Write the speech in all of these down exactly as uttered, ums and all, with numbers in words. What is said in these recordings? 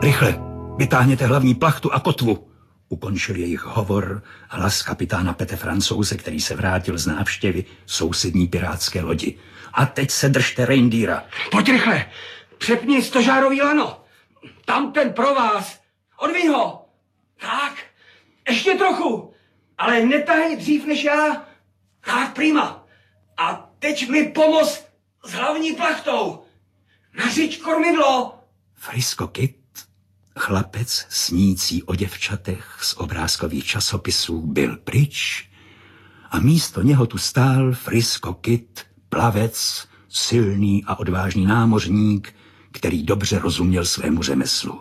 Rychle, vytáhněte hlavní plachtu a kotvu. Ukončil jejich hovor hlas kapitána Pete Francouze, který se vrátil z návštěvy sousední pirátské lodi. A teď se držte reindeera. Pojď rychle, přepni stožárový lano. Tam ten pro vás. Odviň ho. Tak, ještě trochu. Ale netahej dřív než já. Tak, prima. A teď mi pomoz s hlavní plachtou. Nařiď kormidlo. Frisco Kid, chlapec snící o děvčatech z obrázkových časopisů, byl pryč a místo něho tu stál Frisco Kid, plavec, silný a odvážný námořník, který dobře rozuměl svému řemeslu.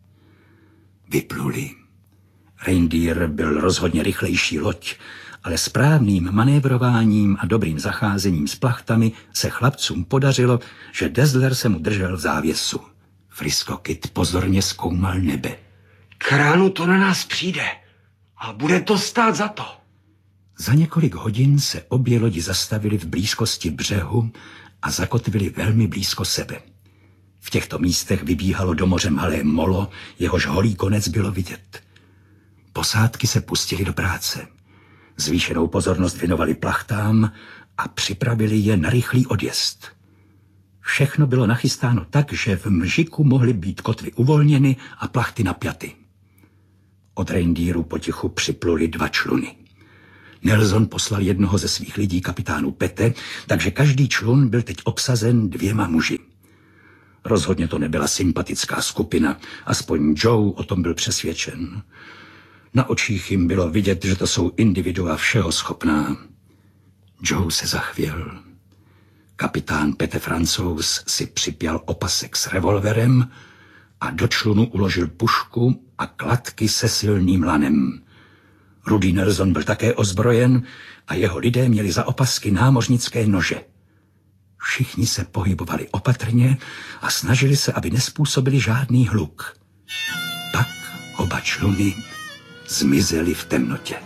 Vypluli. Reindeer byl rozhodně rychlejší loď, ale správným manévrováním a dobrým zacházením s plachtami se chlapcům podařilo, že Dazzler se mu držel v závěsu. Frisco Kid pozorně zkoumal nebe. K ránu to na nás přijde a bude to stát za to. Za několik hodin se obě lodi zastavily v blízkosti břehu a zakotvily velmi blízko sebe. V těchto místech vybíhalo do moře malé molo, jehož holý konec bylo vidět. Posádky se pustily do práce. Zvýšenou pozornost věnovali plachtám a připravili je na rychlý odjezd. Všechno bylo nachystáno tak, že v mžiku mohly být kotvy uvolněny a plachty napjaty. Od reindeeru potichu připluli dva čluny. Nelson poslal jednoho ze svých lidí kapitánu Pete, takže každý člun byl teď obsazen dvěma muži. Rozhodně to nebyla sympatická skupina, aspoň Joe o tom byl přesvědčen. Na očích jim bylo vidět, že to jsou individua všeho schopná. Joe se zachvěl. Kapitán Pete Francouz si připěl opasek s revolverem a do člunu uložil pušku a kladky se silným lanem. Rudy Nelson byl také ozbrojen a jeho lidé měli za opasky námořnické nože. Všichni se pohybovali opatrně a snažili se, aby nespůsobili žádný hluk. Pak oba čluny zmizely v temnotě.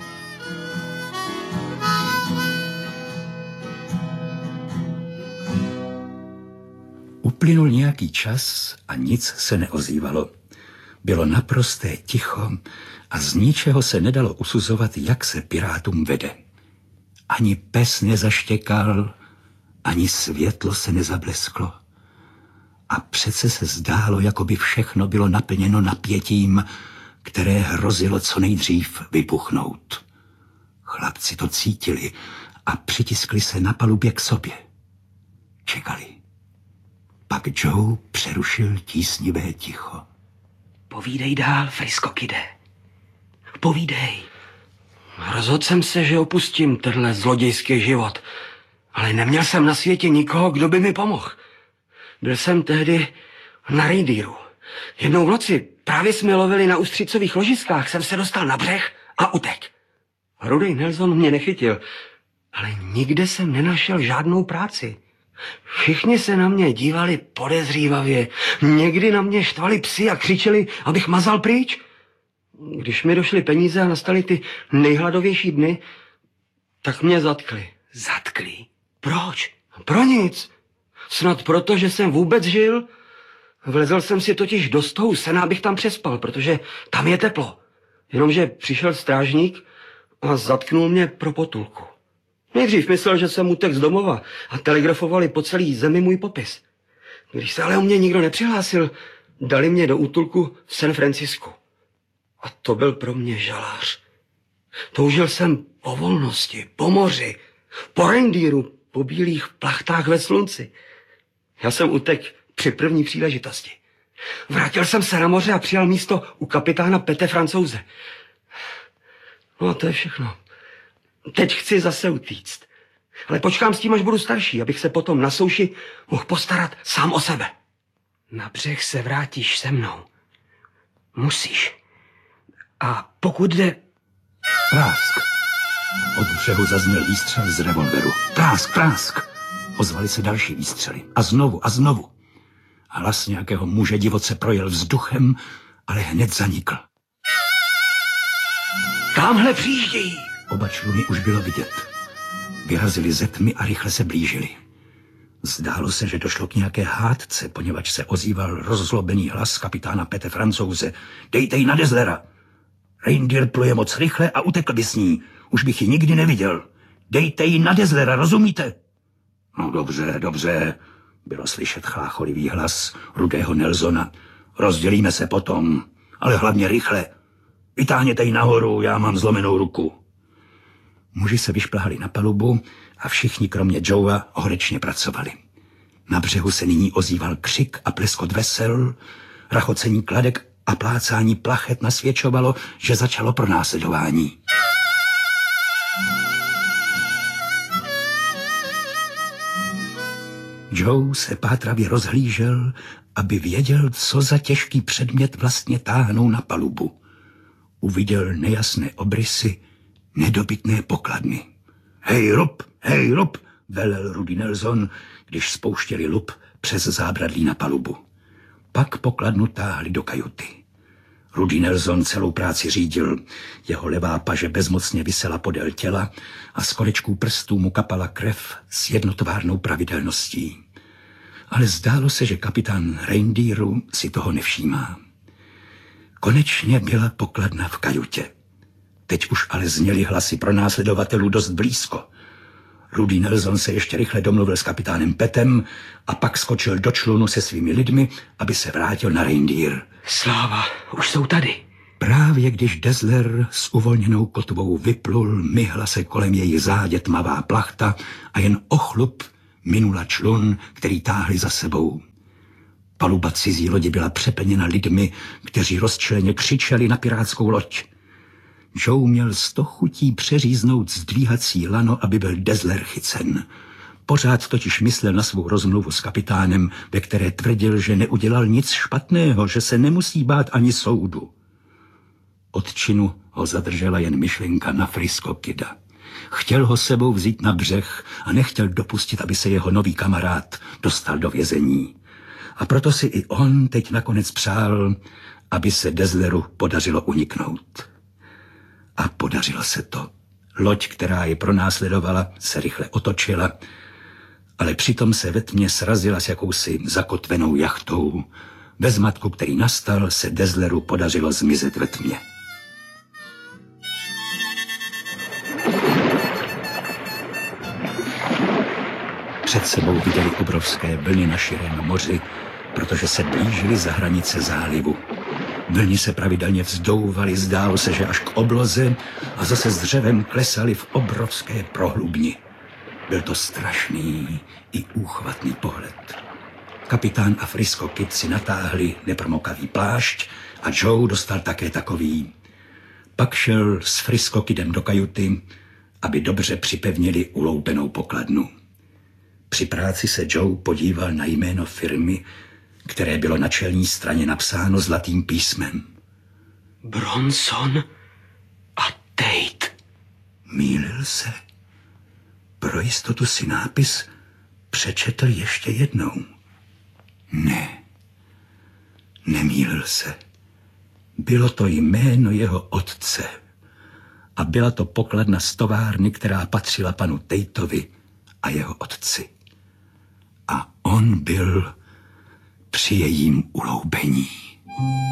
Uplynul nějaký čas a nic se neozývalo. Bylo naprosté ticho a z ničeho se nedalo usuzovat, jak se pirátům vede. Ani pes nezaštěkal, ani světlo se nezablesklo. A přece se zdálo, jako by všechno bylo naplněno napětím, které hrozilo co nejdřív vybuchnout. Chlapci to cítili a přitiskli se na palubě k sobě. Čekali. Pak Joe přerušil tísnivé ticho. Povídej dál, Frisco Kide. Povídej. Rozhodl jsem se, že opustím tenhle zlodějský život, ale neměl jsem na světě nikoho, kdo by mi pomohl. Byl jsem tehdy na reindeeru. Jednou v noci právě jsme lovili na ústřicových ložiskách, jsem se dostal na břeh a utek. Rudy Nelson mě nechytil, ale nikde jsem nenašel žádnou práci. Všichni se na mě dívali podezřívavě. Někdy na mě štvali psi a křičeli, abych mazal pryč. Když mi došly peníze a nastaly ty nejhladovější dny, tak mě zatkli. Zatkli? Proč? Pro nic. Snad proto, že jsem vůbec žil. Vlezl jsem si totiž do stohu sena, abych tam přespal, protože tam je teplo. Jenomže přišel strážník a zatknul mě pro potulku. Nejdřív myslel, že jsem utek z domova a telegrafovali po celý zemi můj popis. Když se ale o mě nikdo nepřihlásil, dali mě do útulku v San Francisku. A to byl pro mě žalář. Toužil jsem po volnosti, po moři, po reindeeru, po bílých plachtách ve slunci. Já jsem utek při první příležitosti. Vrátil jsem se na moře a přijal místo u kapitána Pete Francouze. No a to je všechno. Teď chci zase utíct. Ale počkám s tím, až budu starší, abych se potom na souši mohl postarat sám o sebe. Na břeh se vrátíš se mnou. Musíš. A pokud jde... Prásk. Od břehu zazněl výstřel z revolveru. Prásk, prásk. Ozvaly se další výstřely. A znovu, a znovu. Hlas nějakého muže divoce projel vzduchem, ale hned zanikl. Tamhle přijíždějí. Oba čluny už bylo vidět. Vyrazili ze tmy a rychle se blížili. Zdálo se, že došlo k nějaké hádce, poněvadž se ozýval rozzlobený hlas kapitána Pete Francouze. Dejte ji na Deslera. Reindeer pluje moc rychle a utekl by s ní. Už bych ji nikdy neviděl. Dejte ji na Deslera, rozumíte? No dobře, dobře, bylo slyšet chlácholivý hlas rudého Nelsona. Rozdělíme se potom, ale hlavně rychle. Vytáhněte ji nahoru, já mám zlomenou ruku. Muži se vyšplhali na palubu a všichni kromě Joea horečně pracovali. Na břehu se nyní ozýval křik a pleskot vesel, rachocení kladek a plácání plachet nasvědčovalo, že začalo pronásledování. Joe se pátravě rozhlížel, aby věděl, co za těžký předmět vlastně táhnou na palubu. Uviděl nejasné obrysy nedobytné pokladny. Hej, Rob, hej, Rob, velel Rudy Nelson, když spouštěli lup přes zábradlí na palubu. Pak pokladnu táhli do kajuty. Rudy Nelson celou práci řídil. Jeho levá paže bezmocně visela podél těla a z kolečků prstů mu kapala krev s jednotvárnou pravidelností. Ale zdálo se, že kapitán Reindeeru si toho nevšímá. Konečně byla pokladna v kajutě. Teď už ale zněly hlasy pronásledovatelů dost blízko. Rudy Nelson se ještě rychle domluvil s kapitánem Petem a pak skočil do člunu se svými lidmi, aby se vrátil na Reindeer. Sláva, už jsou tady. Právě když Desler s uvolněnou kotvou vyplul, myhla se kolem její zádě tmavá plachta a jen ochlup minula člun, který táhli za sebou. Paluba cizí lodi byla přeplněna lidmi, kteří rozčileně křičeli na pirátskou loď. Joe měl sto chutí přeříznout zdvíhací lano, aby byl Desler chycen. Pořád totiž myslel na svou rozmluvu s kapitánem, ve které tvrdil, že neudělal nic špatného, že se nemusí bát ani soudu. Od činu ho zadržela jen myšlenka na Frisco Kida. Chtěl ho sebou vzít na břeh a nechtěl dopustit, aby se jeho nový kamarád dostal do vězení. A proto si i on teď nakonec přál, aby se Desleru podařilo uniknout. A podařilo se to. Loď, která je pronásledovala, se rychle otočila, ale přitom se ve tmě srazila s jakousi zakotvenou jachtou. Ve zmatku, který nastal, se Desleru podařilo zmizet ve tmě. Před sebou viděli obrovské vlny na širém moři, protože se blížily za hranice zálivu. Vlny se pravidelně vzdouvaly, zdálo se, že až k obloze a zase s dřevem klesaly v obrovské prohlubni. Byl to strašný i úchvatný pohled. Kapitán a Frisco Kid si natáhli nepromokavý plášť a Joe dostal také takový. Pak šel s Frisco Kidem do kajuty, aby dobře připevnili uloupenou pokladnu. Při práci se Joe podíval na jméno firmy, které bylo na čelní straně napsáno zlatým písmem. Bronson a Tate. Mýlil se. Pro jistotu si nápis přečetl ještě jednou. Ne, nemýlil se. Bylo to jméno jeho otce a byla to pokladna z továrny, která patřila panu Tateovi a jeho otci. A on byl při jejím uloubení.